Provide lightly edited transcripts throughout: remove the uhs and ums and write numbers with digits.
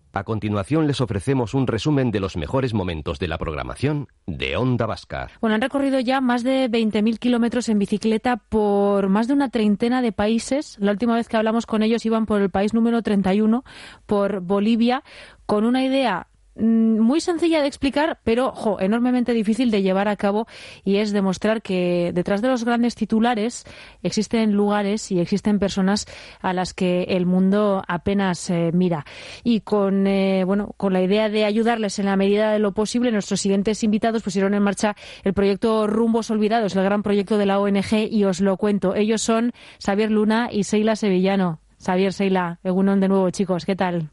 A continuación les ofrecemos un resumen de los mejores momentos de la programación de Onda Vasca. Bueno, han recorrido ya más de 20.000 kilómetros en bicicleta por más de una treintena de países. La última vez que hablamos con ellos iban por el país número 31, por Bolivia, con una idea muy sencilla de explicar, pero enormemente difícil de llevar a cabo, y es demostrar que detrás de los grandes titulares existen lugares y existen personas a las que el mundo apenas mira. Y con la idea de ayudarles en la medida de lo posible, nuestros siguientes invitados pusieron en marcha el proyecto Rumbos Olvidados, el gran proyecto de la ONG, y os lo cuento. Ellos son Xavier Luna y Seila Sevillano. Xavier, Seila, egunon de nuevo, chicos, ¿qué tal?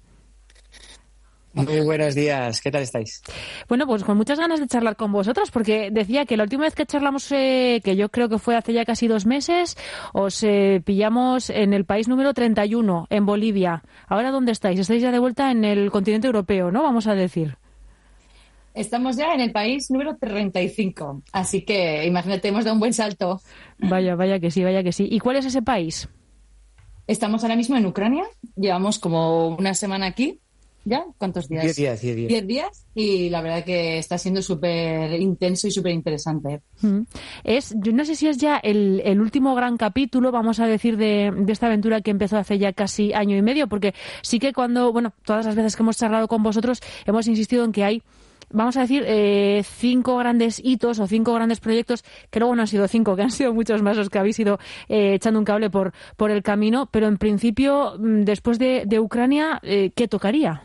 Muy buenos días, ¿qué tal estáis? Bueno, pues con muchas ganas de charlar con vosotros, porque decía que la última vez que charlamos, que yo creo que fue hace ya casi 2 meses, os pillamos en el país número 31, en Bolivia. ¿Ahora dónde estáis? Estáis ya de vuelta en el continente europeo, ¿no? Vamos a decir. Estamos ya en el país número 35, así que imagínate, hemos dado un buen salto. Vaya que sí, vaya que sí. ¿Y cuál es ese país? Estamos ahora mismo en Ucrania, llevamos como una semana aquí. ¿Ya? ¿Cuántos días? 10 días. 10 días, y la verdad que está siendo súper intenso y súper interesante. Yo no sé si es ya el último gran capítulo, vamos a decir, de esta aventura que empezó hace ya casi año y medio, porque sí que todas las veces que hemos charlado con vosotros hemos insistido en que hay, vamos a decir, 5 grandes hitos o 5 grandes proyectos, que luego no han sido 5, que han sido muchos más los que habéis ido echando un cable por el camino, pero en principio, después de Ucrania, ¿qué tocaría?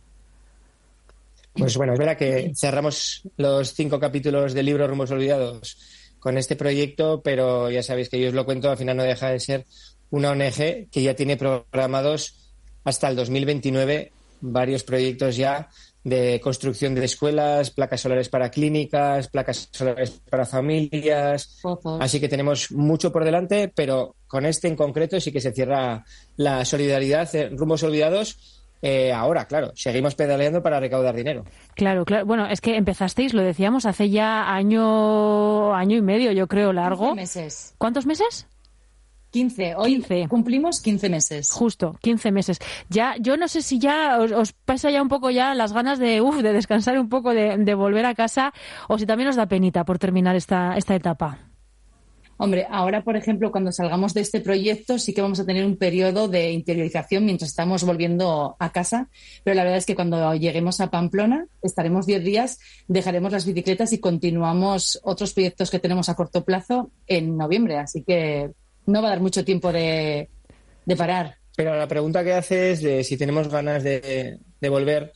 Pues bueno, es verdad que cerramos los 5 capítulos del libro Rumbos Olvidados con este proyecto, pero ya sabéis que yo os lo cuento, al final no deja de ser una ONG que ya tiene programados hasta el 2029 varios proyectos ya de construcción de escuelas, placas solares para clínicas, placas solares para familias. Así que tenemos mucho por delante, pero con este en concreto sí que se cierra la solidaridad en Rumbos Olvidados. Ahora, claro, seguimos pedaleando para recaudar dinero. Claro. Bueno, es que empezasteis, lo decíamos, hace ya año y medio, yo creo, largo. 15 meses. ¿Cuántos meses? 15. Hoy 15. Cumplimos 15 meses. Justo, 15 meses. Ya, yo no sé si ya os pasa ya un poco ya las ganas de descansar un poco, de volver a casa, o si también os da penita por terminar esta etapa. Hombre, ahora, por ejemplo, cuando salgamos de este proyecto sí que vamos a tener un periodo de interiorización mientras estamos volviendo a casa, pero la verdad es que cuando lleguemos a Pamplona estaremos 10 días, dejaremos las bicicletas y continuamos otros proyectos que tenemos a corto plazo en noviembre, así que no va a dar mucho tiempo de parar. Pero la pregunta que haces de si tenemos ganas de volver,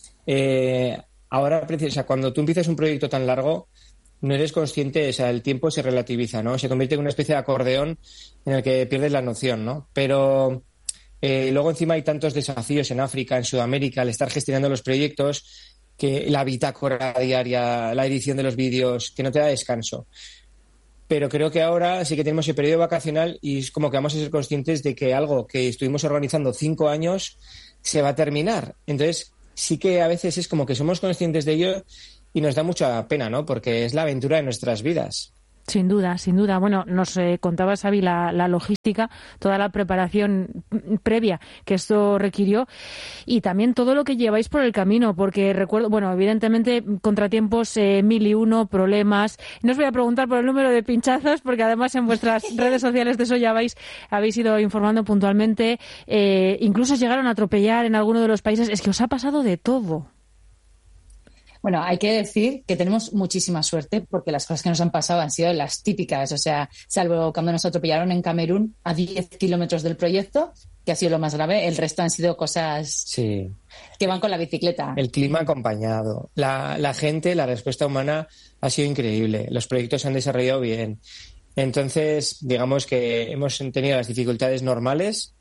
ahora, o sea, cuando tú empiezas un proyecto tan largo, no eres consciente, o sea, el tiempo se relativiza, ¿no? Se convierte en una especie de acordeón en el que pierdes la noción, ¿no? Pero luego encima hay tantos desafíos en África, en Sudamérica, al estar gestionando los proyectos, que la bitácora diaria, la edición de los vídeos, que no te da descanso. Pero creo que ahora sí que tenemos el periodo vacacional y es como que vamos a ser conscientes de que algo que estuvimos organizando 5 años se va a terminar. Entonces sí que a veces es como que somos conscientes de ello y nos da mucha pena, ¿no? Porque es la aventura de nuestras vidas. Sin duda. Bueno, nos contaba Xavi la logística, toda la preparación previa que esto requirió y también todo lo que lleváis por el camino, porque recuerdo, bueno, evidentemente contratiempos, 1001, problemas. No os voy a preguntar por el número de pinchazos, porque además en vuestras redes sociales de eso ya habéis ido informando puntualmente. Incluso os llegaron a atropellar en alguno de los países. Es que os ha pasado de todo. Bueno, hay que decir que tenemos muchísima suerte porque las cosas que nos han pasado han sido las típicas, o sea, salvo cuando nos atropellaron en Camerún a 10 kilómetros del proyecto, que ha sido lo más grave, el resto han sido cosas que van con la bicicleta. El clima acompañado, la gente, la respuesta humana ha sido increíble, los proyectos se han desarrollado bien. Entonces, digamos que hemos tenido las dificultades normales.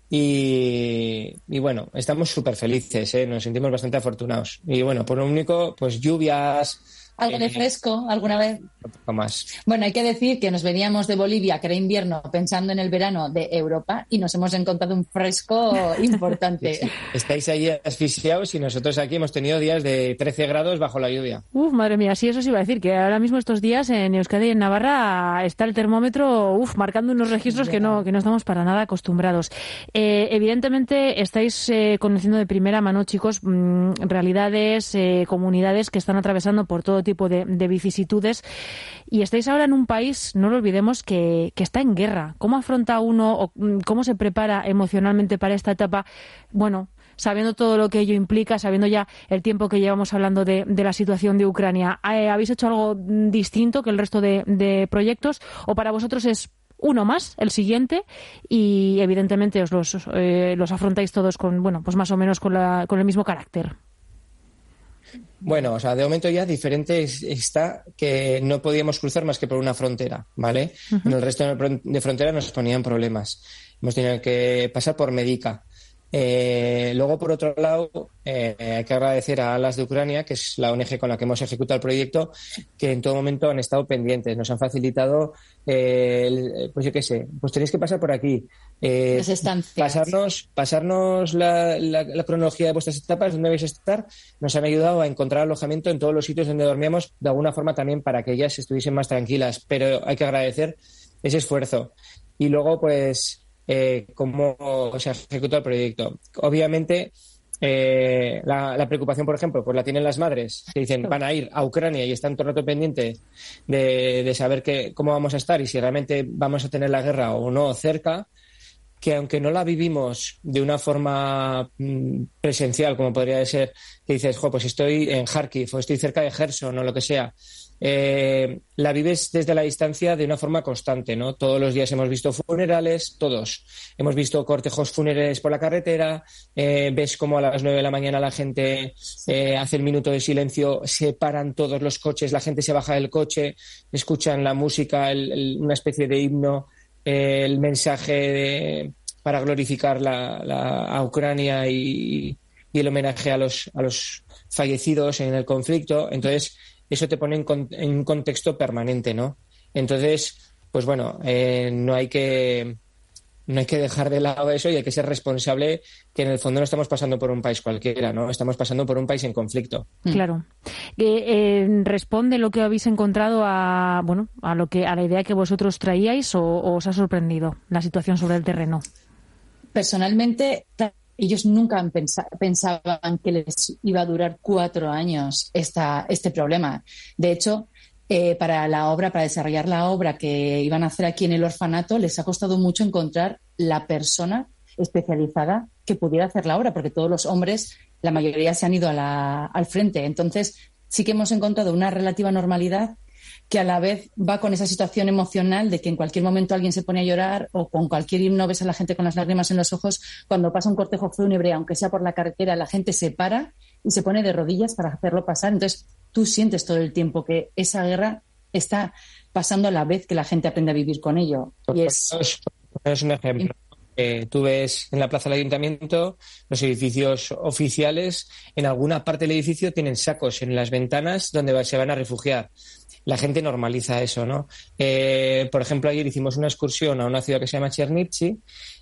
Y bueno, estamos súper felices, nos sentimos bastante afortunados. Y bueno, por lo único, pues lluvias, Algo de fresco alguna vez. Un poco más. Bueno, hay que decir que nos veníamos de Bolivia, que era invierno, pensando en el verano de Europa y nos hemos encontrado un fresco importante. Sí. Estáis ahí asfixiados y nosotros aquí hemos tenido días de 13 grados bajo la lluvia. Madre mía, sí, eso sí iba a decir, que ahora mismo estos días en Euskadi y en Navarra está el termómetro marcando unos registros que no estamos para nada acostumbrados. Evidentemente estáis conociendo de primera mano, chicos, realidades, comunidades que están atravesando por todo tipo de vicisitudes y estáis ahora en un país, no lo olvidemos, que está en guerra. ¿Cómo afronta uno o cómo se prepara emocionalmente para esta etapa? Bueno, sabiendo todo lo que ello implica, sabiendo ya el tiempo que llevamos hablando de la situación de Ucrania, ¿habéis hecho algo distinto que el resto de proyectos o para vosotros es uno más, el siguiente, y evidentemente os los afrontáis todos con, bueno, pues más o menos con el mismo carácter? Bueno, o sea, de momento ya diferente está que no podíamos cruzar más que por una frontera, ¿vale? Uh-huh. En el resto de frontera nos ponían problemas. Hemos tenido que pasar por Medica. Luego, por otro lado, hay que agradecer a Alas de Ucrania, que es la ONG con la que hemos ejecutado el proyecto, que en todo momento han estado pendientes, nos han facilitado, pues yo qué sé, pues tenéis que pasar por aquí, las estancias. pasarnos la cronología de vuestras etapas, dónde vais a estar, nos han ayudado a encontrar alojamiento en todos los sitios donde dormíamos, de alguna forma también para que ellas estuviesen más tranquilas, pero hay que agradecer ese esfuerzo. Y luego, pues, cómo se ha ejecutado el proyecto. Obviamente, la preocupación, por ejemplo, pues la tienen las madres, que dicen van a ir a Ucrania y están todo el rato pendientes de saber cómo vamos a estar y si realmente vamos a tener la guerra o no cerca, que aunque no la vivimos de una forma presencial, como podría ser, que dices, pues estoy en Kharkiv o estoy cerca de Gerson o lo que sea, la vives desde la distancia de una forma constante, ¿no? Todos los días hemos visto funerales, todos. Hemos visto cortejos fúnebres por la carretera, ves cómo a las 9 de la mañana la gente hace el minuto de silencio, se paran todos los coches, la gente se baja del coche, escuchan la música, una especie de himno, el mensaje para glorificar a Ucrania y el homenaje a los fallecidos en el conflicto. Entonces, eso te pone en un contexto permanente, ¿no? Entonces, pues bueno, no hay que dejar de lado eso y hay que ser responsable, que en el fondo no estamos pasando por un país cualquiera, ¿no? Estamos pasando por un país en conflicto. Claro. ¿Responde lo que habéis encontrado a la idea que vosotros traíais o os ha sorprendido la situación sobre el terreno? Personalmente, ellos nunca pensaban que les iba a durar 4 años este problema. De hecho, para desarrollar la obra que iban a hacer aquí en el orfanato, les ha costado mucho encontrar la persona especializada que pudiera hacer la obra, porque todos los hombres, la mayoría se han ido al frente. Entonces, sí que hemos encontrado una relativa normalidad que a la vez va con esa situación emocional de que en cualquier momento alguien se pone a llorar o con cualquier himno ves a la gente con las lágrimas en los ojos. Cuando pasa un cortejo fúnebre, aunque sea por la carretera, la gente se para y se pone de rodillas para hacerlo pasar. Entonces, tú sientes todo el tiempo que esa guerra está pasando a la vez que la gente aprende a vivir con ello. Y es un ejemplo. Tú ves en la plaza del ayuntamiento los edificios oficiales, en alguna parte del edificio tienen sacos en las ventanas donde se van a refugiar. La gente normaliza eso, ¿no? Por ejemplo, ayer hicimos una excursión a una ciudad que se llama Chernivtsi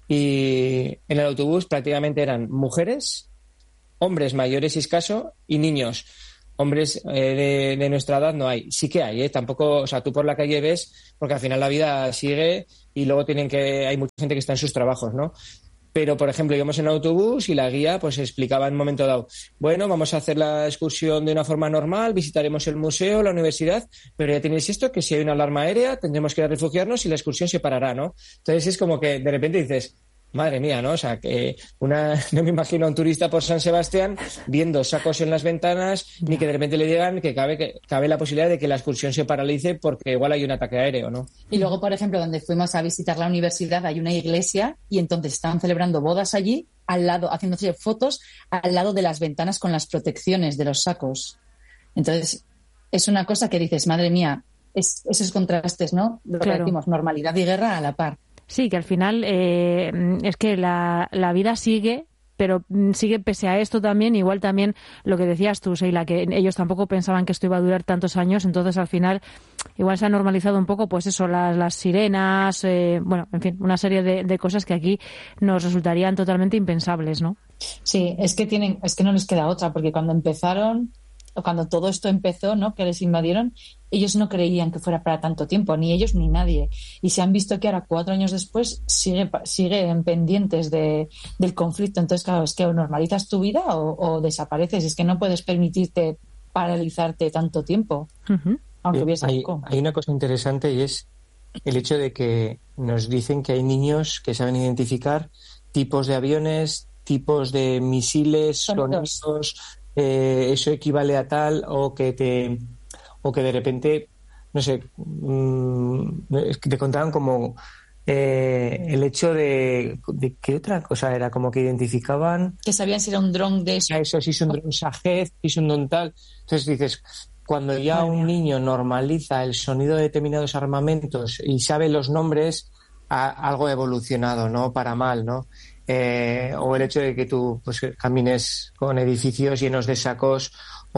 y en el autobús prácticamente eran mujeres, hombres mayores y escaso y niños. Hombres de nuestra edad no hay. Sí que hay, tampoco, o sea, tú por la calle ves, porque al final la vida sigue y luego hay mucha gente que está en sus trabajos, ¿no? Pero, por ejemplo, íbamos en autobús y la guía pues explicaba en un momento dado, bueno, vamos a hacer la excursión de una forma normal, visitaremos el museo, la universidad, pero ya tenéis esto, que si hay una alarma aérea tendremos que ir a refugiarnos y la excursión se parará, ¿no? Entonces es como que de repente dices, madre mía, ¿no? O sea, que no me imagino a un turista por San Sebastián viendo sacos en las ventanas, ni que de repente le digan que cabe la posibilidad de que la excursión se paralice porque igual hay un ataque aéreo, ¿no? Y luego, por ejemplo, donde fuimos a visitar la universidad hay una iglesia y entonces estaban celebrando bodas allí, al lado, haciéndose fotos al lado de las ventanas con las protecciones de los sacos. Entonces, es una cosa que dices, madre mía, esos contrastes, ¿no? Lo que decimos, normalidad y guerra a la par. Sí, que al final es que la vida sigue pero sigue pese a esto también, igual también lo que decías tú, Sheila, que ellos tampoco pensaban que esto iba a durar tantos años, entonces al final igual se ha normalizado un poco, pues eso, las sirenas, bueno, en fin, una serie de cosas que aquí nos resultarían totalmente impensables, ¿no? Sí, es que no les queda otra, porque cuando empezaron, o cuando todo esto empezó, ¿no?, que les invadieron, ellos no creían que fuera para tanto tiempo, ni ellos ni nadie. Y se han visto que ahora, 4 años después, siguen pendientes del conflicto. Entonces, claro, es que o normalizas tu vida o desapareces. Es que no puedes permitirte paralizarte tanto tiempo, aunque hubiese poco. Hay una cosa interesante, y es el hecho de que nos dicen que hay niños que saben identificar tipos de aviones, tipos de misiles, sonidos, eso equivale a tal, o que de repente, no sé, es que te contaban como el hecho de ¿qué otra cosa era? Como que identificaban que sabían si era un dron de eso, si es un dron Shahed, si es un dron tal. Entonces dices, cuando ya un niño normaliza el sonido de determinados armamentos y sabe los nombres, algo ha evolucionado, ¿no? Para mal, ¿no? O el hecho de que tú pues camines con edificios llenos de sacos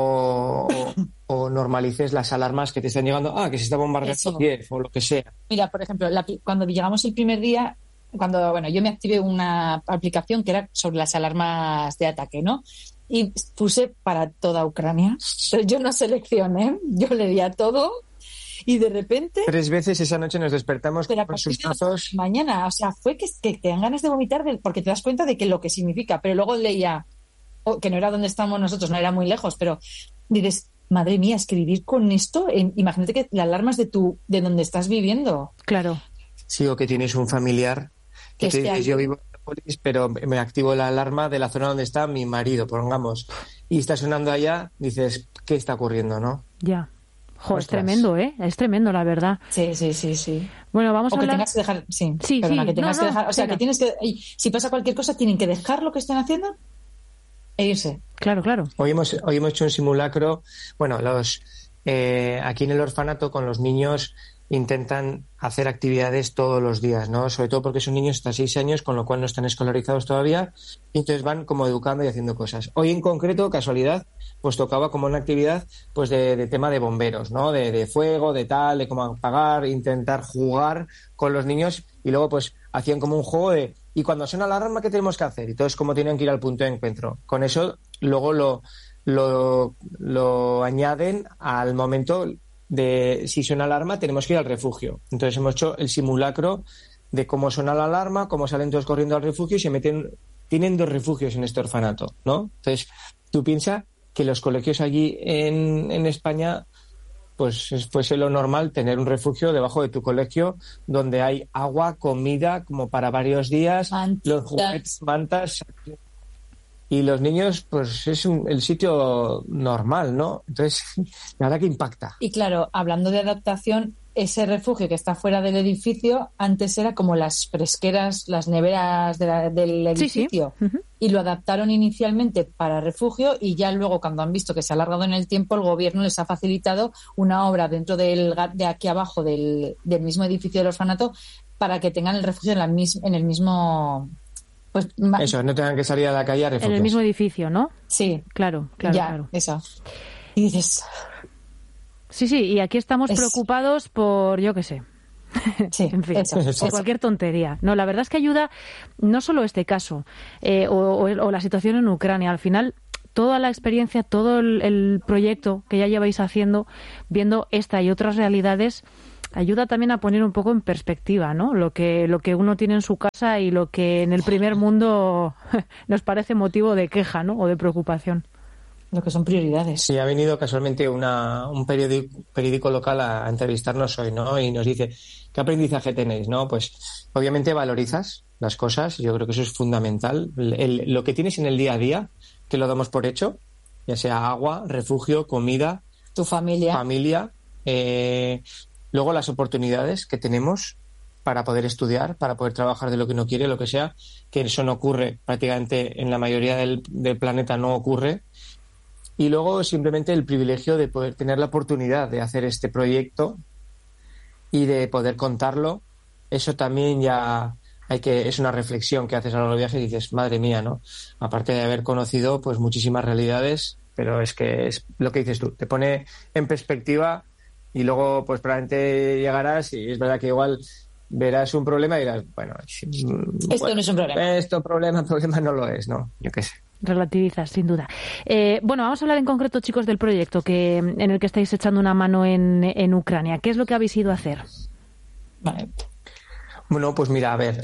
o normalices las alarmas que te están llegando, que se está bombardeando Kiev o lo que sea. Mira, por ejemplo, cuando llegamos el primer día, yo me activé una aplicación que era sobre las alarmas de ataque, ¿no? Y puse para toda Ucrania. Yo no seleccioné, yo le di a todo. Y de repente... 3 veces esa noche nos despertamos con sus brazos. Mañana, o sea, fue que te dan ganas de vomitar porque te das cuenta de que lo que significa. Pero luego leía, que no era donde estamos nosotros, no era muy lejos, pero dices, madre mía, escribir con esto, imagínate que la alarma es de donde estás viviendo. Claro. Sí, o que tienes un familiar que te dices, yo vivo en Nápoles, pero me activo la alarma de la zona donde está mi marido, pongamos, y está sonando allá, dices, ¿qué está ocurriendo, no? Ya. Es tremendo, ¿eh? Es tremendo, la verdad. Sí. Bueno, vamos a hablar... que tengas que dejar... que dejar... O sea, que tienes que... Si pasa cualquier cosa, tienen que dejar lo que estén haciendo e irse. Claro. Hoy hemos hecho un simulacro. Bueno, aquí en el orfanato con los niños intentan hacer actividades todos los días, ¿no? Sobre todo porque son niños hasta 6 años, con lo cual no están escolarizados todavía, y entonces van como educando y haciendo cosas. Hoy en concreto, casualidad, pues tocaba como una actividad pues de tema de bomberos, ¿no? De fuego, de tal, de cómo apagar, intentar jugar con los niños, y luego pues hacían como un juego de ¿y cuando suena la alarma qué tenemos que hacer? Y todos como tenían que ir al punto de encuentro. Con eso luego lo añaden al momento de si suena la alarma tenemos que ir al refugio. Entonces hemos hecho el simulacro de cómo suena la alarma, cómo salen todos corriendo al refugio y se meten. Tienen 2 refugios en este orfanato, ¿no? Entonces tú piensas que los colegios allí en España, pues fuese lo normal tener un refugio debajo de tu colegio donde hay agua, comida como para varios días, los juguetes, mantas. Y los niños, pues es el sitio normal, ¿no? Entonces, la verdad que impacta. Y claro, hablando de adaptación, ese refugio que está fuera del edificio, antes era como las fresqueras, las neveras del edificio. Sí. Uh-huh. Y lo adaptaron inicialmente para refugio y ya luego, cuando han visto que se ha alargado en el tiempo, el gobierno les ha facilitado una obra dentro de aquí abajo del mismo edificio del orfanato para que tengan el refugio en el mismo... Pues, eso, no tengan que salir a la calle a refugios. En el mismo edificio, ¿no? Sí. Claro. Eso. Y dices... Sí, y aquí estamos preocupados por, yo qué sé. Sí, en fin, por cualquier tontería. No, la verdad es que ayuda no solo este caso o la situación en Ucrania. Al final, toda la experiencia, todo el proyecto que ya lleváis haciendo, viendo esta y otras realidades, ayuda también a poner un poco en perspectiva, ¿no? Lo que uno tiene en su casa y lo que en el primer mundo nos parece motivo de queja, ¿no? O de preocupación. Lo que son prioridades. Sí, ha venido casualmente un periódico local a entrevistarnos hoy, ¿no? Y nos dice, ¿qué aprendizaje tenéis, no? Pues obviamente valorizas las cosas, yo creo que eso es fundamental. Lo que tienes en el día a día, que lo damos por hecho, ya sea agua, refugio, comida, tu familia. Luego las oportunidades que tenemos para poder estudiar, para poder trabajar de lo que uno quiere, lo que sea, que eso no ocurre prácticamente en la mayoría del planeta, no ocurre. Y luego simplemente el privilegio de poder tener la oportunidad de hacer este proyecto y de poder contarlo. Eso también ya es una reflexión que haces a lo largo del viaje y dices, madre mía, ¿no? Aparte de haber conocido pues muchísimas realidades, pero es que es lo que dices tú, te pone en perspectiva y luego pues probablemente llegarás y es verdad que igual verás un problema y dirás, bueno, esto no es un problema. Esto problema no lo es, ¿no? Yo qué sé. Relativizas, sin duda. Bueno, vamos a hablar en concreto, chicos, del proyecto en el que estáis echando una mano en Ucrania. ¿Qué es lo que habéis ido a hacer? Vale. Bueno, pues mira, a ver,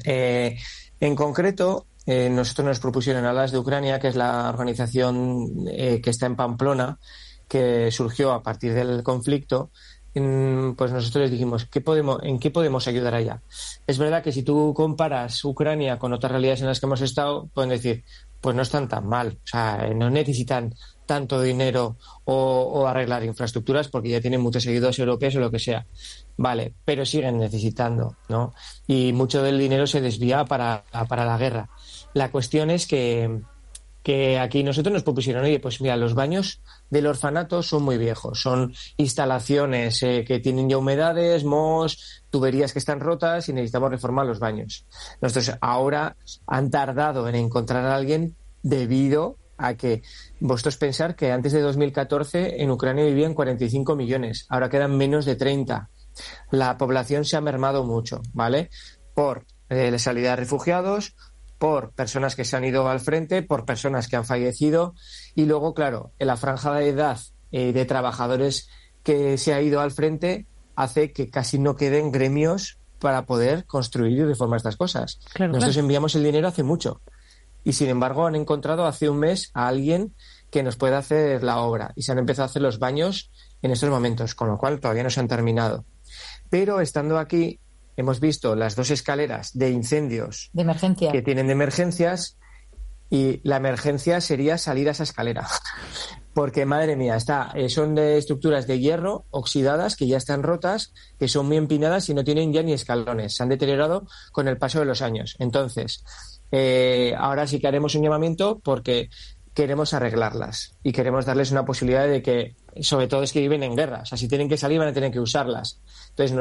en concreto, nosotros nos propusieron Alas de Ucrania, que es la organización que está en Pamplona, que surgió a partir del conflicto. Pues nosotros les dijimos, ¿en qué podemos ayudar allá? Es verdad que si tú comparas Ucrania con otras realidades en las que hemos estado, pueden decir, pues no están tan mal, o sea, no necesitan tanto dinero o arreglar infraestructuras porque ya tienen muchos seguidores europeos o lo que sea. Vale, pero siguen necesitando, ¿no? Y mucho del dinero se desvía para la guerra. La cuestión es que aquí nosotros nos propusieron, oye, pues mira, los baños del orfanato son muy viejos, son instalaciones que tienen ya humedades, mohos, tuberías que están rotas y necesitamos reformar los baños. Nosotros ahora han tardado en encontrar a alguien debido a que vosotros pensar que antes de 2014 en Ucrania vivían 45 millones, ahora quedan menos de 30. La población se ha mermado mucho, ¿vale? Por la salida de refugiados, por personas que se han ido al frente, por personas que han fallecido y luego, claro, en la franja de edad de trabajadores que se ha ido al frente hace que casi no queden gremios para poder construir y reformar estas cosas. Claro, nosotros enviamos el dinero hace mucho y, sin embargo, han encontrado hace un mes a alguien que nos pueda hacer la obra y se han empezado a hacer los baños en estos momentos, con lo cual todavía no se han terminado. Pero estando aquí hemos visto las 2 escaleras de incendios de emergencia que tienen de emergencias y la emergencia sería salir a esa escalera. Porque, madre mía, son de estructuras de hierro oxidadas que ya están rotas, que son muy empinadas y no tienen ya ni escalones. Se han deteriorado con el paso de los años. Entonces, ahora sí que haremos un llamamiento porque queremos arreglarlas y queremos darles una posibilidad de que, sobre todo es que viven en guerra. O sea, si tienen que salir van a tener que usarlas. Entonces,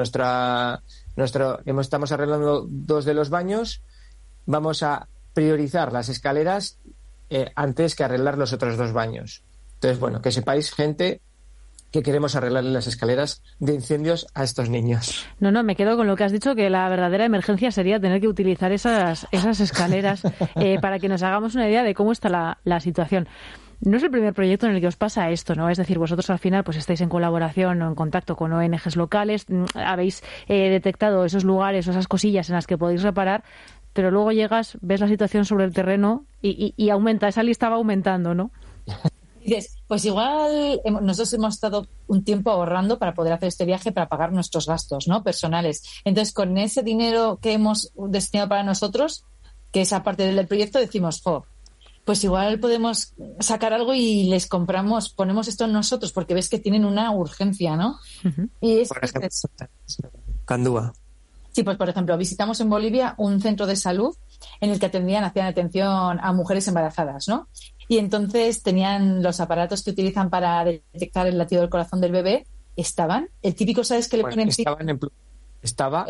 estamos arreglando 2 de los baños, vamos a priorizar las escaleras antes que arreglar los otros 2 baños. Entonces, bueno, que sepáis, gente, que queremos arreglarle las escaleras de incendios a estos niños. No, me quedo con lo que has dicho, que la verdadera emergencia sería tener que utilizar esas escaleras para que nos hagamos una idea de cómo está la situación. No es el primer proyecto en el que os pasa esto, ¿no? Es decir, vosotros al final pues estáis en colaboración o en contacto con ONGs locales, habéis detectado esos lugares o esas cosillas en las que podéis reparar, pero luego llegas, ves la situación sobre el terreno y aumenta, esa lista va aumentando, ¿no? Dices, pues igual nosotros hemos estado un tiempo ahorrando para poder hacer este viaje, para pagar nuestros gastos, ¿no?, personales. Entonces, con ese dinero que hemos destinado para nosotros, que esa parte del proyecto, decimos, pues igual podemos sacar algo y les ponemos esto en nosotros, porque ves que tienen una urgencia, ¿no? Uh-huh. Y por ejemplo, Candúa. Sí, pues por ejemplo, visitamos en Bolivia un centro de salud en el que hacían atención a mujeres embarazadas, ¿no? Y entonces tenían los aparatos que utilizan para detectar el latido del corazón del bebé, el típico, ¿sabes?, que le ponen... Estaba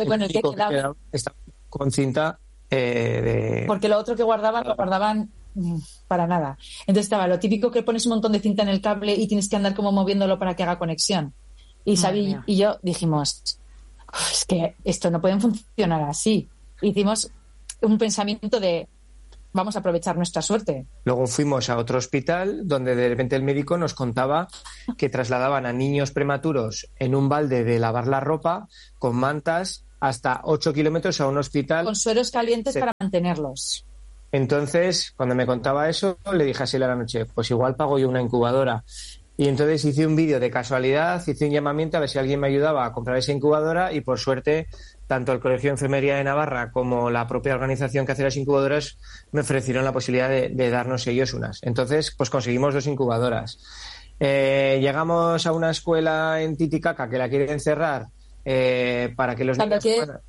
con cinta de... Porque lo otro que guardaban para nada. Entonces estaba lo típico que pones un montón de cinta en el cable y tienes que andar como moviéndolo para que haga conexión. Y Xavi y yo dijimos, es que esto no puede funcionar así. Hicimos un pensamiento de vamos a aprovechar nuestra suerte. Luego fuimos a otro hospital donde de repente el médico nos contaba que trasladaban a niños prematuros en un balde de lavar la ropa con mantas hasta 8 kilómetros a un hospital. Con sueros calientes para mantenerlos. Entonces, cuando me contaba eso, le dije así a la noche, pues igual pago yo una incubadora. Y entonces hice un vídeo de casualidad, hice un llamamiento a ver si alguien me ayudaba a comprar esa incubadora y por suerte tanto el Colegio de Enfermería de Navarra como la propia organización que hace las incubadoras me ofrecieron la posibilidad de darnos ellos unas. Entonces, pues conseguimos 2 incubadoras. Llegamos a una escuela en Titicaca que la quieren cerrar para que los niños...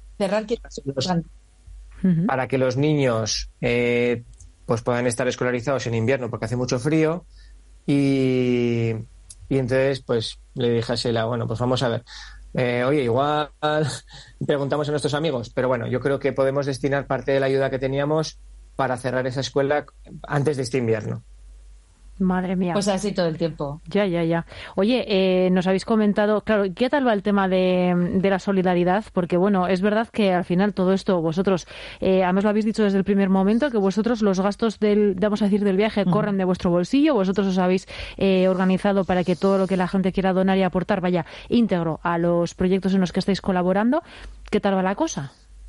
para que los niños pues puedan estar escolarizados en invierno porque hace mucho frío y entonces pues le dije a Sheila, bueno, pues vamos a ver, oye, igual preguntamos a nuestros amigos, pero bueno, yo creo que podemos destinar parte de la ayuda que teníamos para cerrar esa escuela antes de este invierno. Madre mía. Pues así todo el tiempo. Ya. Oye, nos habéis comentado, claro, ¿qué tal va el tema de la solidaridad? Porque, bueno, es verdad que al final todo esto, vosotros, además lo habéis dicho desde el primer momento, que vosotros los gastos del viaje corren de vuestro bolsillo, vosotros os habéis organizado para que todo lo que la gente quiera donar y aportar vaya íntegro a los proyectos en los que estáis colaborando. ¿Qué tal va la cosa?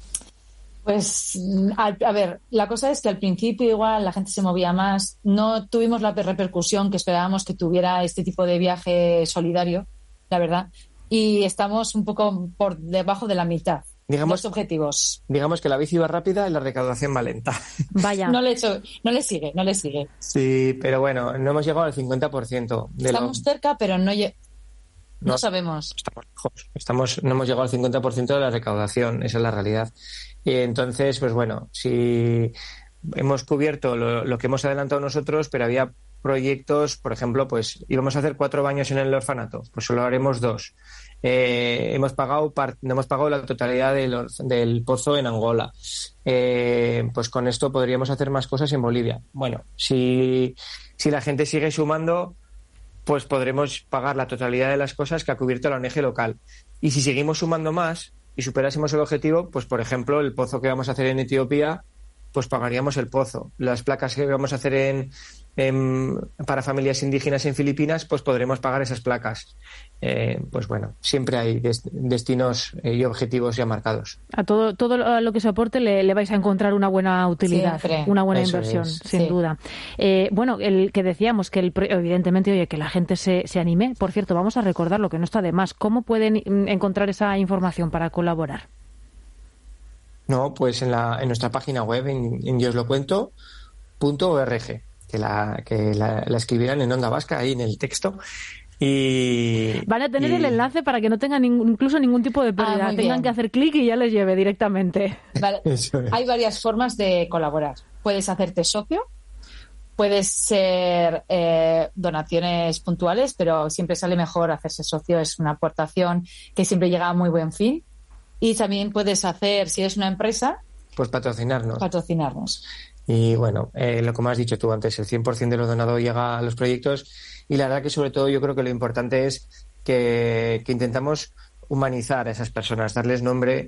Pues, a ver, la cosa es que al principio igual la gente se movía más, no tuvimos la repercusión que esperábamos que tuviera este tipo de viaje solidario, la verdad, y estamos un poco por debajo de la mitad de los objetivos. Digamos que la bici va rápida y la recaudación va lenta. Vaya. No le sigue. Sí, pero bueno, no hemos llegado al 50%. Estamos cerca, pero no sabemos. Estamos lejos. No hemos llegado al 50% de la recaudación, esa es la realidad. Y entonces, pues bueno, si hemos cubierto lo que hemos adelantado nosotros, pero había proyectos, por ejemplo, pues íbamos a hacer 4 baños en el orfanato, pues solo haremos 2. No hemos pagado la totalidad del pozo en Angola. Pues con esto podríamos hacer más cosas en Bolivia. Bueno, si la gente sigue sumando, pues podremos pagar la totalidad de las cosas que ha cubierto la ONG local. Y si seguimos sumando más y superásemos el objetivo, pues por ejemplo, el pozo que vamos a hacer en Etiopía, pues pagaríamos el pozo. Las placas que vamos a hacer para familias indígenas en Filipinas, pues podremos pagar esas placas. Pues bueno, siempre hay destinos y objetivos ya marcados. A todo lo que se aporte le vais a encontrar una buena utilidad, siempre. Una buena Eso inversión, es. sin duda. Bueno, el que decíamos que evidentemente, oye, que la gente se anime. Por cierto, vamos a recordar lo que no está de más. ¿Cómo pueden encontrar esa información para colaborar? No, pues en nuestra página web, en yoslocuento.org, que la escribirán en Onda Vasca, ahí en el texto. Van a tener el enlace para que no tengan incluso ningún tipo de pérdida. Tengan que hacer clic y ya les lleve directamente. Vale. Eso es. Hay varias formas de colaborar. Puedes hacerte socio, puedes ser donaciones puntuales, pero siempre sale mejor hacerse socio. Es una aportación que siempre llega a muy buen fin. Y también puedes hacer, si eres una empresa, Pues patrocinarnos. Y bueno, lo como has dicho tú antes, el 100% de lo donado llega a los proyectos, y la verdad que sobre todo yo creo que lo importante es que intentamos humanizar a esas personas, darles nombre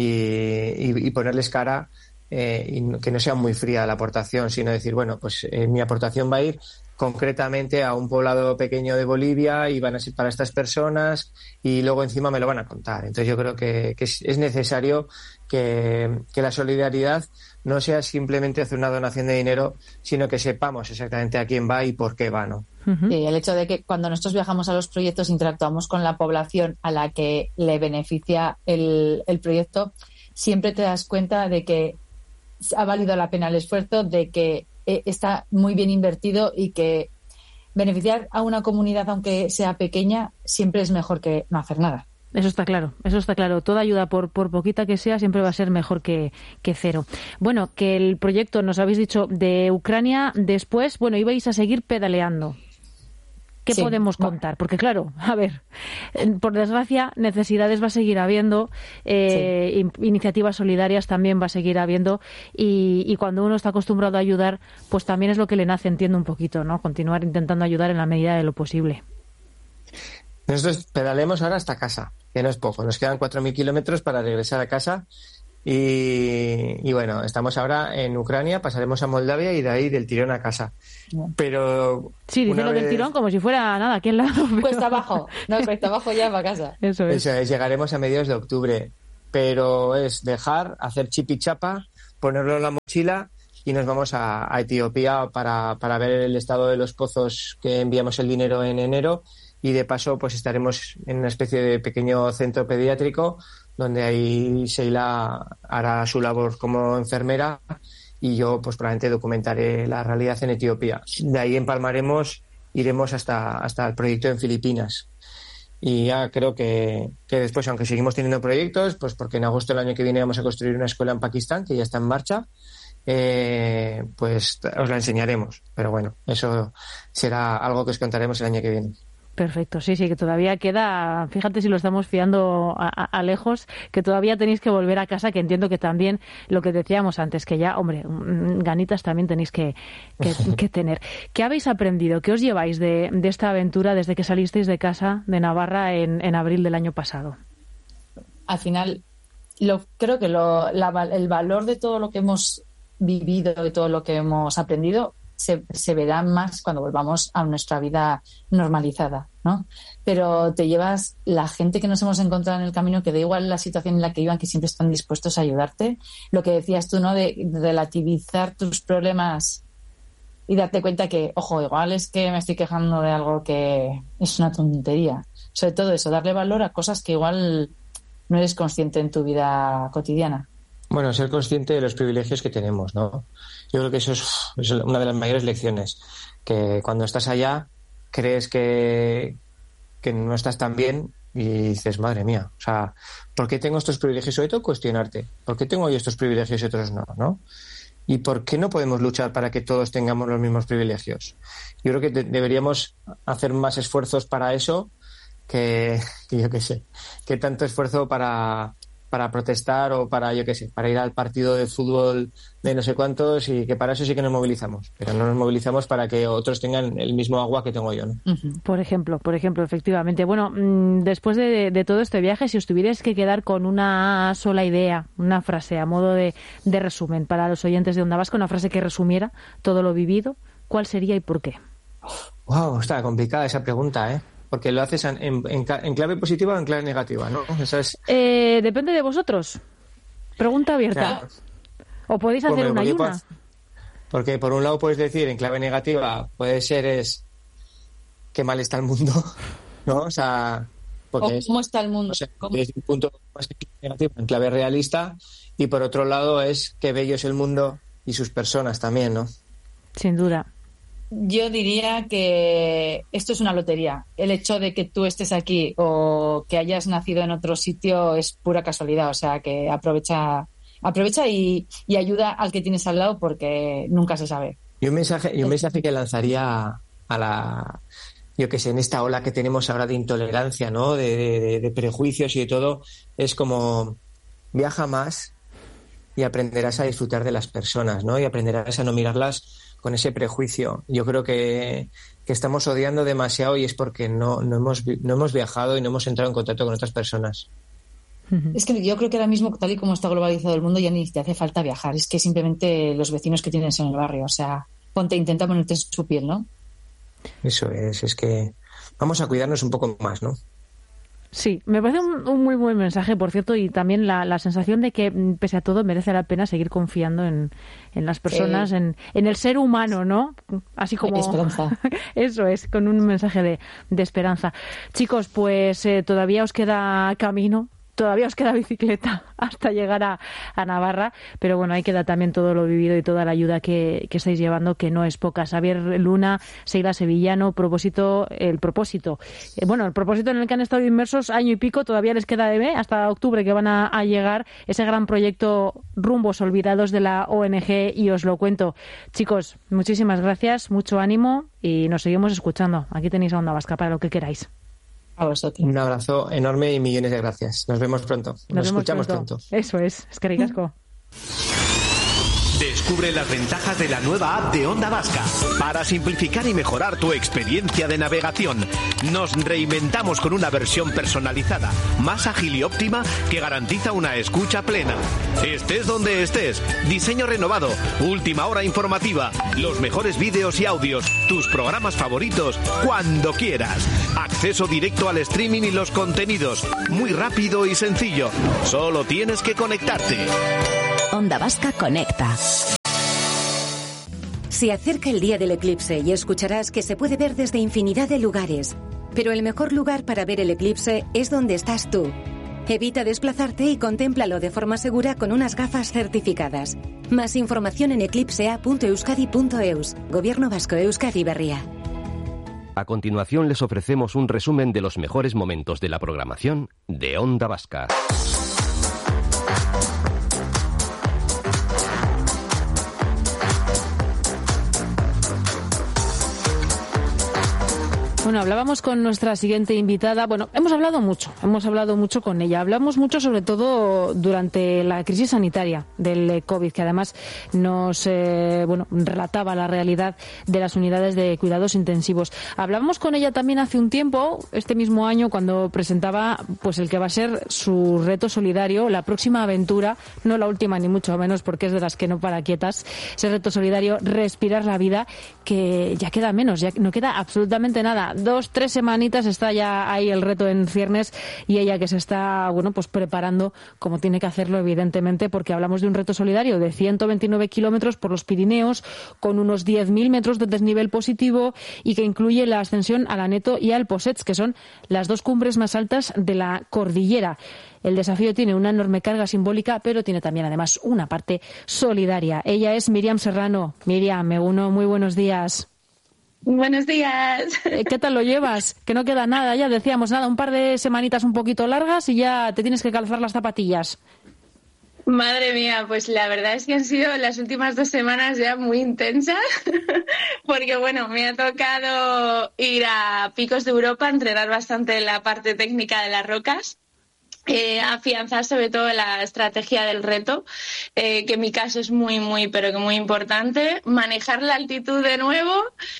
y ponerles cara, y que no sea muy fría la aportación, sino decir, bueno, pues mi aportación va a ir concretamente a un poblado pequeño de Bolivia y van a ser para estas personas, y luego encima me lo van a contar. Entonces yo creo que es necesario que la solidaridad no sea simplemente hacer una donación de dinero, sino que sepamos exactamente a quién va y por qué va, ¿no? Sí, el hecho de que cuando nosotros viajamos a los proyectos interactuamos con la población a la que le beneficia el proyecto, siempre te das cuenta de que ha valido la pena el esfuerzo, de que está muy bien invertido, y que beneficiar a una comunidad, aunque sea pequeña, siempre es mejor que no hacer nada. Eso está claro. Toda ayuda, por poquita que sea, siempre va a ser mejor que cero. Bueno, que el proyecto, nos habéis dicho, de Ucrania, después, bueno, ibais a seguir pedaleando. ¿Qué podemos contar? Porque claro, a ver, por desgracia, necesidades va a seguir habiendo, iniciativas solidarias también va a seguir habiendo, y cuando uno está acostumbrado a ayudar, pues también es lo que le nace, entiendo un poquito, ¿no? Continuar intentando ayudar en la medida de lo posible. Nosotros pedalemos ahora hasta casa, que no es poco. Nos quedan 4.000 kilómetros para regresar a casa. Y bueno, estamos ahora en Ucrania, pasaremos a Moldavia y de ahí del tirón a casa. Pero sí, diciendo del tirón como si fuera nada, aquí al lado. Pero... Cuesta abajo ya para casa. Eso es, llegaremos a mediados de octubre. Pero es dejar, hacer chip y chapa, ponerlo en la mochila y nos vamos a Etiopía para ver el estado de los pozos, que enviamos el dinero en enero, y de paso pues estaremos en una especie de pequeño centro pediátrico donde ahí Sheila hará su labor como enfermera y yo pues probablemente documentaré la realidad en Etiopía. De ahí empalmaremos, iremos hasta el proyecto en Filipinas. Y ya creo que después, aunque seguimos teniendo proyectos, pues porque en agosto del año que viene vamos a construir una escuela en Pakistán, que ya está en marcha, pues os la enseñaremos. Pero bueno, eso será algo que os contaremos el año que viene. Perfecto, sí, que todavía queda, fíjate si lo estamos fiando a lejos, que todavía tenéis que volver a casa, que entiendo que también lo que decíamos antes, que ya, hombre, ganitas también tenéis que tener. ¿Qué habéis aprendido? ¿Qué os lleváis de esta aventura desde que salisteis de casa de Navarra en abril del año pasado? Al final, creo que el valor de todo lo que hemos vivido, de todo lo que hemos aprendido, se verá más cuando volvamos a nuestra vida normalizada, ¿no? Pero te llevas la gente que nos hemos encontrado en el camino, que da igual la situación en la que iban, que siempre están dispuestos a ayudarte. Lo que decías tú, ¿no? De relativizar tus problemas y darte cuenta que, ojo, igual es que me estoy quejando de algo que es una tontería. Sobre todo eso, darle valor a cosas que igual no eres consciente en tu vida cotidiana. Bueno, ser consciente de los privilegios que tenemos, ¿no? Yo creo que eso es una de las mayores lecciones, que cuando estás allá crees que no estás tan bien y dices, madre mía, o sea, ¿por qué tengo estos privilegios? Sobre todo cuestionarte, ¿por qué tengo yo estos privilegios y otros no, ¿no? ¿Y por qué no podemos luchar para que todos tengamos los mismos privilegios? Yo creo que deberíamos hacer más esfuerzos para eso que yo qué sé, que tanto esfuerzo para protestar o para, yo qué sé, para ir al partido de fútbol de no sé cuántos, y que para eso sí que nos movilizamos, pero no nos movilizamos para que otros tengan el mismo agua que tengo yo, ¿no? Por ejemplo, efectivamente. Bueno, después de todo este viaje, si os tuvierais que quedar con una sola idea, una frase a modo de resumen para los oyentes de Onda Vasca, una frase que resumiera todo lo vivido, ¿cuál sería y por qué? Wow, está complicada esa pregunta, ¿eh? Porque lo haces en clave positiva o en clave negativa, ¿no? Eso es... Depende de vosotros. Pregunta abierta. Claro. O podéis hacer una y una. Porque por un lado puedes decir en clave negativa, puede ser es qué mal está el mundo, ¿no? O sea, porque ¿cómo está el mundo? O sea, desde un punto más negativo, en clave realista, y por otro lado es qué bello es el mundo y sus personas también, ¿no? Sin duda. Yo diría que esto es una lotería. El hecho de que tú estés aquí o que hayas nacido en otro sitio es pura casualidad. O sea, que aprovecha y ayuda al que tienes al lado, porque nunca se sabe. Y un mensaje que lanzaría a la... Yo que sé, en esta ola que tenemos ahora de intolerancia, ¿no? De prejuicios y de todo, es como viaja más y aprenderás a disfrutar de las personas, ¿no? Y aprenderás a no mirarlas con ese prejuicio. Yo creo que estamos odiando demasiado, y es porque no hemos viajado y no hemos entrado en contacto con otras personas. Es que yo creo que ahora mismo, tal y como está globalizado el mundo, ya ni te hace falta viajar. Es que simplemente los vecinos que tienes en el barrio, o sea, intenta ponerte en su piel, ¿no? Eso es que vamos a cuidarnos un poco más, ¿no? Sí, me parece un muy buen mensaje, por cierto, y también la sensación de que, pese a todo, merece la pena seguir confiando en las personas, en el ser humano, ¿no? Así como... Esperanza. Eso es, con un mensaje de esperanza. Chicos, pues todavía os queda camino, todavía os queda bicicleta hasta llegar a Navarra, pero bueno, ahí queda también todo lo vivido y toda la ayuda que estáis llevando, que no es poca. Xavier Luna, Seila Sevillano, el propósito en el que han estado inmersos año y pico, todavía les queda hasta octubre, que van a llegar ese gran proyecto Rumbos Olvidados de la ONG, y os lo cuento. Chicos, muchísimas gracias, mucho ánimo, y nos seguimos escuchando. Aquí tenéis a Onda Vasca para lo que queráis. A vosotros. Un abrazo enorme y millones de gracias. Nos vemos pronto. Nos escuchamos pronto. Eso es que ricasco. Descubre las ventajas de la nueva app de Onda Vasca. Para simplificar y mejorar tu experiencia de navegación, nos reinventamos con una versión personalizada, más ágil y óptima, que garantiza una escucha plena. Estés donde estés, diseño renovado, última hora informativa, los mejores vídeos y audios, tus programas favoritos, cuando quieras. Acceso directo al streaming y los contenidos, muy rápido y sencillo. Solo tienes que conectarte. Onda Vasca conecta. Se acerca el día del eclipse y escucharás que se puede ver desde infinidad de lugares. Pero el mejor lugar para ver el eclipse es donde estás tú. Evita desplazarte y contémplalo de forma segura con unas gafas certificadas. Más información en eclipsea.euskadi.eus. Gobierno Vasco, Euskadi Berria. A continuación les ofrecemos un resumen de los mejores momentos de la programación de Onda Vasca. Bueno, hablábamos con nuestra siguiente invitada. Bueno, hemos hablado mucho con ella. Hablamos mucho sobre todo durante la crisis sanitaria del COVID, que además nos relataba la realidad de las unidades de cuidados intensivos. Hablábamos con ella también hace un tiempo, este mismo año, cuando presentaba pues el que va a ser su reto solidario, la próxima aventura, no la última ni mucho menos, porque es de las que no para quietas, ese reto solidario, Respirar la Vida, que ya queda menos, ya no queda absolutamente nada. 2-3 semanitas está ya ahí el reto en ciernes, y ella que se está preparando como tiene que hacerlo, evidentemente, porque hablamos de un reto solidario de 129 kilómetros por los Pirineos, con unos 10.000 metros de desnivel positivo, y que incluye la ascensión al Aneto y al Possets, que son las 2 cumbres más altas de la cordillera. El desafío tiene una enorme carga simbólica, pero tiene también, además, una parte solidaria. Ella es Miriam Serrano. Miriam, muy buenos días. Buenos días. ¿Qué tal lo llevas? Que no queda nada, ya decíamos, un par de semanitas un poquito largas y ya te tienes que calzar las zapatillas. Madre mía, pues la verdad es que han sido las últimas 2 semanas ya muy intensas, porque me ha tocado ir a Picos de Europa, entrenar bastante la parte técnica de las rocas. Afianzar sobre todo la estrategia del reto, que en mi caso es muy importante, manejar la altitud de nuevo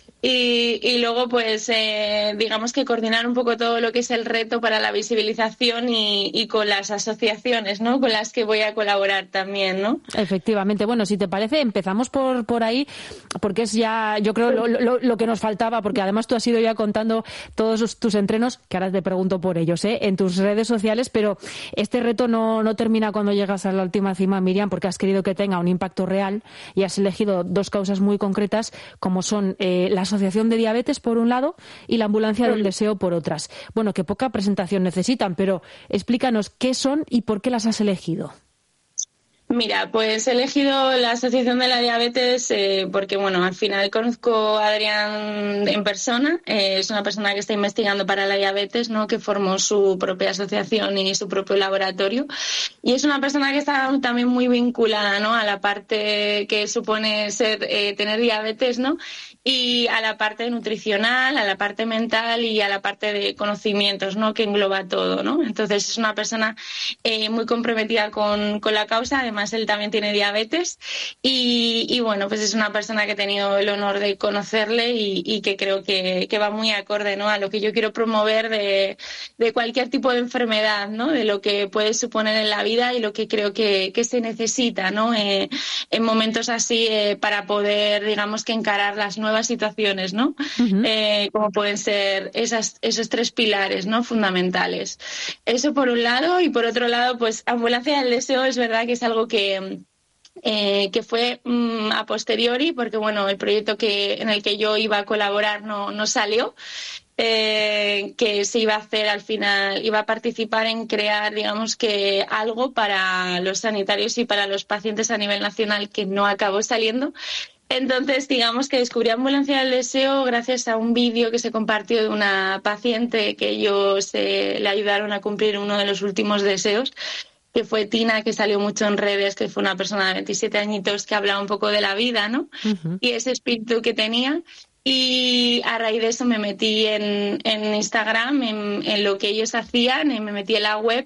y luego digamos que coordinar un poco todo lo que es el reto para la visibilización y con las asociaciones, ¿no?, con las que voy a colaborar también, ¿no? Efectivamente. Bueno, si te parece, empezamos por ahí, porque es ya, yo creo, lo que nos faltaba, porque además tú has ido ya contando todos tus entrenos, que ahora te pregunto por ellos, en tus redes sociales, pero este reto no termina cuando llegas a la última cima, Miriam, porque has querido que tenga un impacto real y has elegido 2 causas muy concretas, como son la Asociación de Diabetes por un lado y la Ambulancia del Deseo por otras. Bueno, que poca presentación necesitan, pero explícanos qué son y por qué las has elegido. Mira, pues he elegido la Asociación de la Diabetes porque, al final conozco a Adrián en persona. Es una persona que está investigando para la diabetes, ¿no?, que formó su propia asociación y su propio laboratorio. Y es una persona que está también muy vinculada, ¿no?, a la parte que supone tener diabetes, ¿no?, y a la parte nutricional, a la parte mental y a la parte de conocimientos, ¿no?, que engloba todo, ¿no? Entonces es una persona muy comprometida con la causa. Además, él también tiene diabetes y pues es una persona que he tenido el honor de conocerle y que creo que va muy acorde, ¿no?, a lo que yo quiero promover de cualquier tipo de enfermedad, ¿no?, de lo que puede suponer en la vida y lo que creo que se necesita, ¿no?, en momentos así para poder, digamos, que encarar las nuevas situaciones, ¿no? Uh-huh. Como pueden ser esos 3 pilares, ¿no?, fundamentales. Eso por un lado, y por otro lado, pues Ambulancia del Deseo es verdad que es algo que fue a posteriori, porque el proyecto en el que yo iba a colaborar no salió. Que se iba a hacer al final, iba a participar en crear, digamos, que algo para los sanitarios y para los pacientes a nivel nacional, que no acabó saliendo. Entonces, digamos que descubrí Ambulancia del Deseo gracias a un vídeo que se compartió de una paciente que ellos le ayudaron a cumplir uno de los últimos deseos, que fue Tina, que salió mucho en redes, que fue una persona de 27 añitos que hablaba un poco de la vida, ¿no? Uh-huh. Y ese espíritu que tenía. Y a raíz de eso me metí en Instagram, en lo que ellos hacían, me metí en la web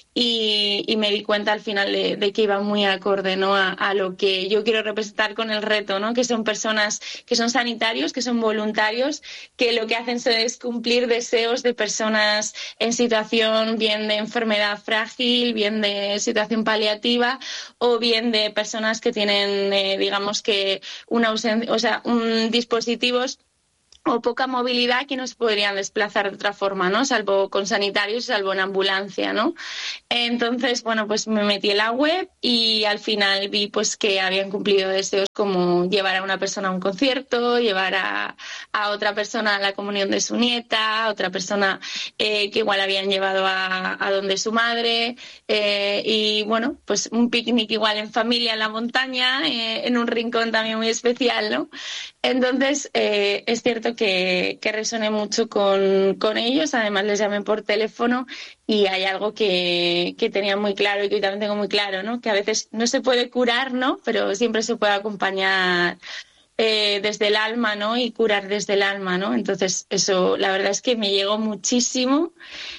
y me di cuenta al final de que iba muy acorde, ¿no?, a lo que yo quiero representar con el reto, ¿no?, que son personas, que son sanitarios, que son voluntarios, que lo que hacen es cumplir deseos de personas en situación bien de enfermedad frágil, bien de situación paliativa o bien de personas que tienen, digamos que una ausencia, dispositivos o poca movilidad que no se podrían desplazar de otra forma, ¿no?, salvo con sanitarios, salvo en ambulancia, ¿no? Entonces, pues me metí en la web y al final vi pues que habían cumplido deseos como llevar a una persona a un concierto, llevar a otra persona a la comunión de su nieta, a otra persona que igual habían llevado a donde su madre y pues un picnic igual en familia en la montaña, en un rincón también muy especial, ¿no? Entonces, es cierto que resoné mucho con ellos. Además, les llamé por teléfono y hay algo que tenía muy claro y que también tengo muy claro, ¿no?, que a veces no se puede curar, ¿no?, pero siempre se puede acompañar desde el alma, ¿no? Y curar desde el alma, ¿no? Entonces, eso, la verdad es que me llegó muchísimo.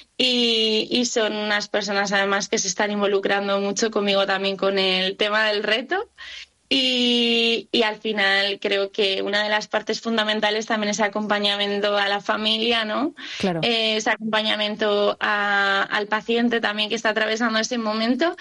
Y son unas personas además que se están involucrando mucho conmigo también con el tema del reto. Y al final creo que una de las partes fundamentales también es el acompañamiento a la familia, ¿no? Claro. Ese acompañamiento al paciente también que está atravesando ese momento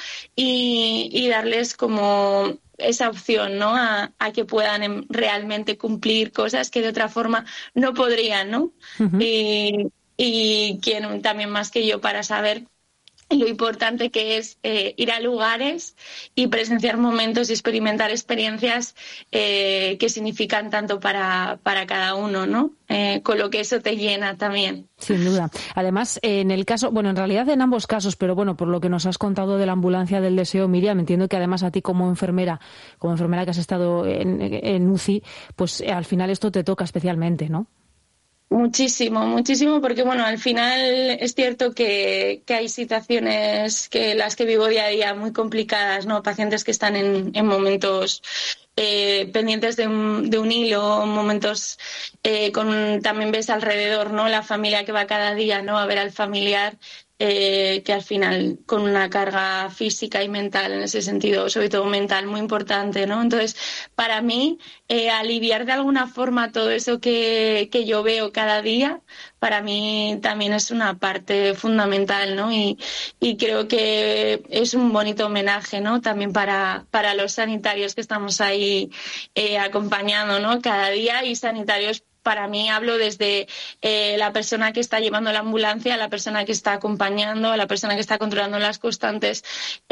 y darles como esa opción, ¿no? A que puedan realmente cumplir cosas que de otra forma no podrían, ¿no? Uh-huh. Y quién también más que yo para saber lo importante que es ir a lugares y presenciar momentos y experimentar experiencias que significan tanto para cada uno, ¿no? Con lo que eso te llena también. Sin duda. Además, en el caso, bueno, en realidad en ambos casos, pero bueno, por lo que nos has contado de la ambulancia del deseo, Miriam, entiendo que además a ti como enfermera que has estado en UCI, pues al final esto te toca especialmente, ¿no? Muchísimo, muchísimo, porque bueno, al final es cierto que hay situaciones que las que vivo día a día muy complicadas, ¿no? Pacientes que están en momentos pendientes de un hilo, momentos también ves alrededor, ¿no? La familia que va cada día, ¿no? A ver al familiar. Que al final con una carga física y mental en ese sentido, sobre todo mental, muy importante, ¿no? Entonces, para mí, aliviar de alguna forma todo eso que yo veo cada día, para mí también es una parte fundamental, ¿no? Y creo que es un bonito homenaje, ¿no? También para los sanitarios que estamos ahí acompañando, ¿no? Cada día, y sanitarios. Para mí hablo desde la persona que está llevando la ambulancia, a la persona que está acompañando, a la persona que está controlando las constantes,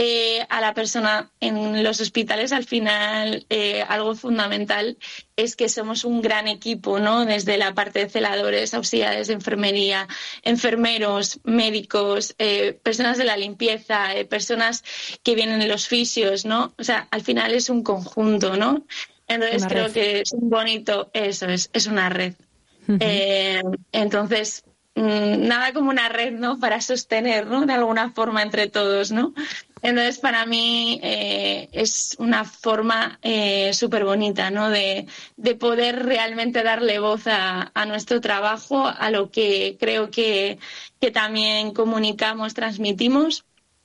a la persona en los hospitales. Al final, algo fundamental es que somos un gran equipo, ¿no? Desde la parte de celadores, auxiliares de enfermería, enfermeros, médicos, personas de la limpieza, personas que vienen de los fisios, ¿no? O sea, al final es un conjunto, ¿no? Entonces creo que es un bonito, eso es una red. Uh-huh. Entonces, nada como una red, ¿no? Para sostener, ¿no? De alguna forma entre todos, ¿no? Entonces, para mí es una forma súper bonita, ¿no? De poder realmente darle voz a nuestro trabajo, a lo que creo que también comunicamos, transmitimos.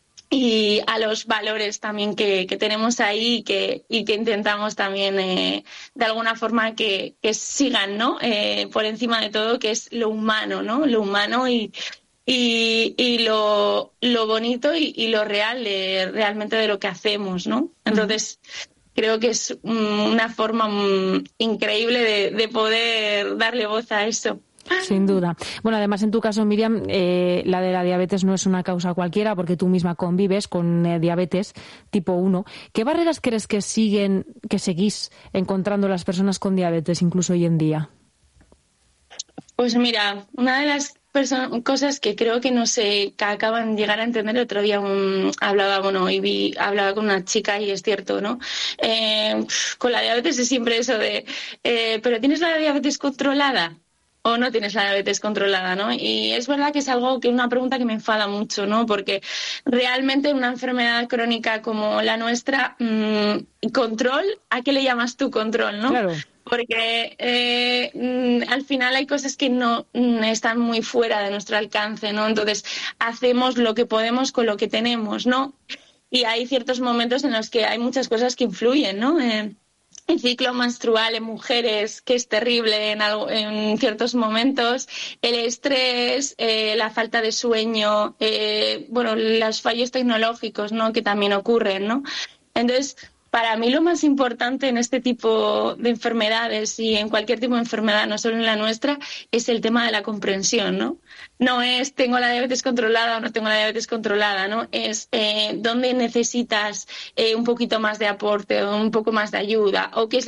Y a los valores también que tenemos ahí y que intentamos también de alguna forma que sigan, ¿no? Por encima de todo, que es lo humano, ¿no? Lo humano y lo bonito y lo real realmente de lo que hacemos, ¿no? Entonces, creo que es una forma increíble de poder darle voz a eso. Sin duda. Bueno, además en tu caso, Miriam, la de la diabetes no es una causa cualquiera porque tú misma convives con diabetes tipo 1. ¿Qué barreras crees que seguís encontrando las personas con diabetes incluso hoy en día? Pues mira, una de las cosas que creo que no sé, que acaban de llegar a entender. El otro día hablaba con una chica y es cierto, ¿no? Con la diabetes es siempre eso de, ¿pero tienes la diabetes controlada? ¿O no tienes la diabetes controlada, no? Y es verdad que es una pregunta que me enfada mucho, ¿no? Porque realmente una enfermedad crónica como la nuestra, control, ¿a qué le llamas tú control, no? Claro. Porque al final hay cosas que no están muy fuera de nuestro alcance, ¿no? Entonces hacemos lo que podemos con lo que tenemos, ¿no? Y hay ciertos momentos en los que hay muchas cosas que influyen, ¿no? El ciclo menstrual en mujeres, que es terrible en ciertos momentos, el estrés, la falta de sueño, los fallos tecnológicos, ¿no? Que también ocurren, ¿no? Entonces, para mí lo más importante en este tipo de enfermedades y en cualquier tipo de enfermedad, no solo en la nuestra, es el tema de la comprensión, ¿no? No es tengo la diabetes controlada o no tengo la diabetes controlada, ¿no? Es dónde necesitas un poquito más de aporte o un poco más de ayuda o qué es